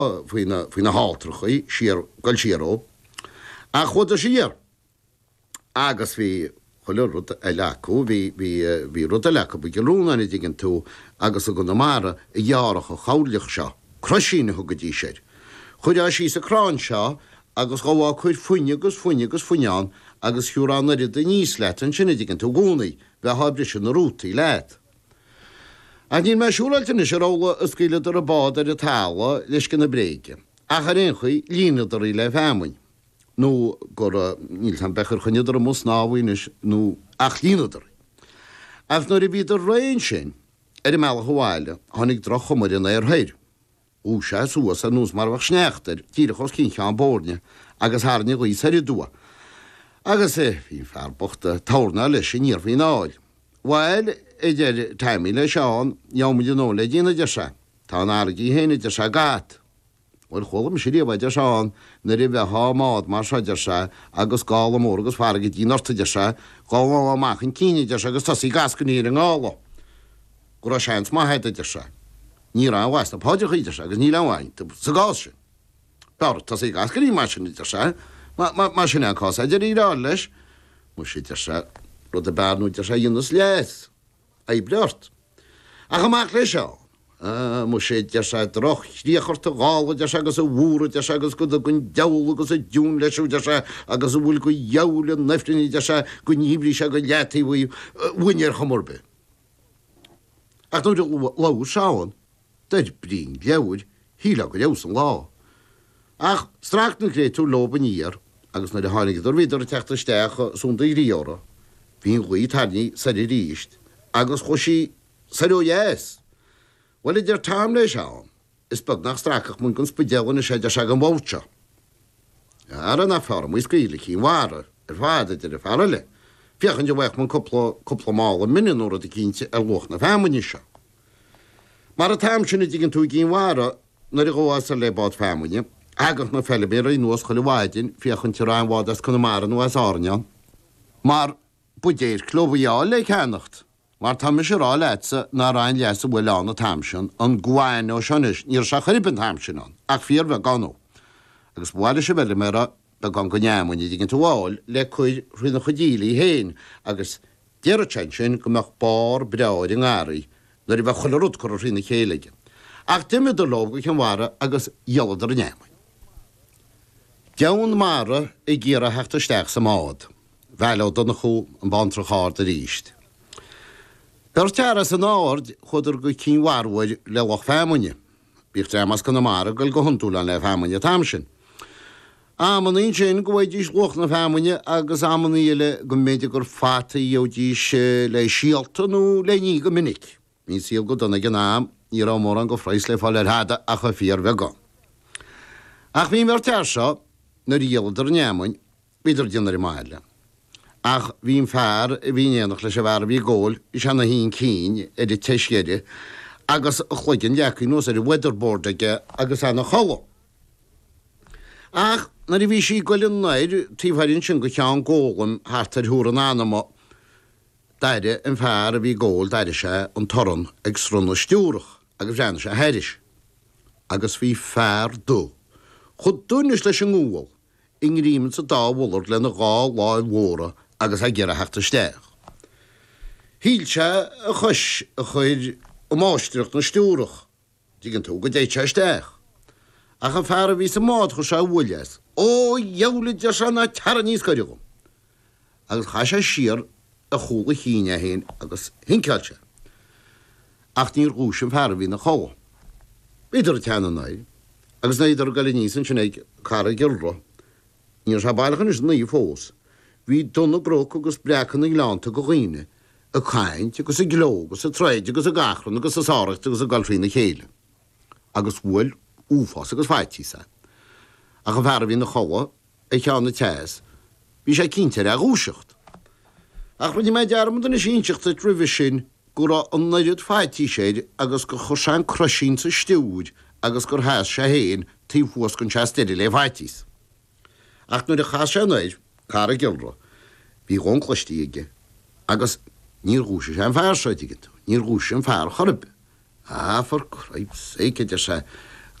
faoin na hátrachaí goil síró a chud a sír agus bhí choile rud a lecu bhí rud a lecha bu goúnaine gin tú agus a go na mara i dhearach a chaúlaach seo croisína thu go dtí séir. Chuid a sí sa crán seo agus gohá chuid fuine agus fuineán agus siúránna rid a níos leit an sinna gin tú gúnaí bheit habre sin na rútaí leit. A níl me siúlailtainna sé róla a scíile ar a bád ar a tála leis gan na bréige. A chu réon chuí líanadar í le bhemuin. nó gur níl an bechar chunidir a mus náhaoinis nó ach líanadar. Ach nuair I bhíad ar réon sin ar I meall gháile tháinig droch chumar in ar thair. Ú sé suas a nús mar bhah sneachtar tíirechos cin cheán bórne agus hána go í sarí dua. Agus hí fearbochta tána leis sin níor hí náil. Bhil idir taimí le seán jamuidir nó le díana de se, Tá ágaí héine de se gat. Bhil cholamm si bhaide seán na ri bheith hámád mar seidir se agus gála mór agus farga dí norta de se gáá amachchan cíine de se agus tasí gas go níir an gála. Gur seans má heide de se. Ní an bhaist na páidir chuide se agus ní leháin sa gá sin. Bar tas í gas go ní mar sin de se, mar sin an cá idir írá leis mu si de se rud a bearnú de se dionas leis a breart. A chaach lei seo. Mu sé de se droch ríochart a gála de se agus a bhúra de se agus go a gon deala agus a dún leisú de se agus a bhfuil go jeúla nefriní de se go níbrí se go leataí bhuiinear chamorbe. Ach nó lá seáin, deid brín leabhúid híla go leos an lá. Ach straach na gré tú loban íar agus na de hánig ar viidir a teachta steacha súnda I ríora. Bhín chuí tarní sa I ríist agus chusí sa yes. Well idir tám lei seán, is bag nach strachach mun gon spidealna sé de se an bhte. Ar an fear mu scríla cín mhara ar fáda idir a fearra le. Fiochan de bhaich man coppla mála minúra a cínte a loch na femuine se. Mar a tám sinna digin tú cín mhara nar I ggóása le bád femuine, agach na fellibéir I nuas chola bhaidin fiochan te ráin bhádas chuna mar nó as áneán. Mar budéir clóbhaá le cheannacht. Mar tá me sé rá leitsa ná rain leasa bhfuil anna tamsin an gháin ó seis níor se churiban tamsin an, ach fíor bheith ganó. Agus bhile se bheile mar be gan go neamhaine gin tú bháil le chuid ruina chodílaí héin agus deartein sin go meach bar breáid an gáirí nar I bheith chola rud chu rina chéalaige. Ach duime do lob go cheanmhara agus dhealadar a neamhain. Deann mara I ggéar a heachta steach sa mád, bheile donna chu an bantra cháir a ríist. Ber teras an áard chuidir go cín warhfuil le lech femuine. Bích temas go na mara goil go hunúlan le femuine tamsin. Ammaní sin go bhfuid dís loch na femuine agus ammaníile go méidir gur fata dís le síalta nó le ní go minic. Ní síl go donna gan náam ní rá mór an go freiis le fáil hada a chu fíor bheith gan. Ach bhí mar teir seo na díaladar neamhain bíidir dinar I máile. Ach bhín fearr bhínéannach leis a bhar bhí ggóil I sena hín cín idir teiscéide agus chluigean leacaí nó ar weatherboardaige agus anna chola. Ach na bhí sí goil an nair tíomhhairn sin go teán ggólam hartar thuúr an anama daire an fearr bhí ggóil daire sé an toran ag srunna stiúrach agus bhreanna sé heiris. Agus bhí fearr dó. Chud dúnis leis an ngúil in ríman sa dáhúlar lena gá láil mhóra agus a ggéar a heachta steach. Híl se a chus a chuir ó máisteach na stiúrach, dígann tú go déit se steach. Ach an fearr bhí sa mád chu se bhfuileas, ó dheola de se na tear níos goidigum. Agus cha sé siar a chúla híine héin agus hincailte. Ach níor gúis an fearr bhí na chola. Beidir a teanna naid, agus na idir gal níos an sin ag cara gilra. Níor se bailachan is naí fós. Bhí donna groch agus brechan ag lánta go ghaoine, a caint agus a gló agus a treid agus a gachran agus a sáirecht agus a galtrína chéile. Agus bhfuil úfás agus fáití sa. Ach an fearr bhí na chola ag cheanna teas, bhí sé cinnte a gúiseacht. Ach bhí mé dearmad na síseacht a tribh sin gur an nairid fáití séid agus go chosáin crosín sa stiúid agus gur háas sé héin tíomhfuas gon se steidir le fáitís. Ach nuair a chas sé naid, cara gilra, bhí ghnclaistíige, agus níor gúise sé an fearr seitige tú, níor gúise an fearr chorbe. Far creib séice de sé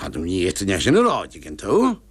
A dú ní éta sin ráide gin tú?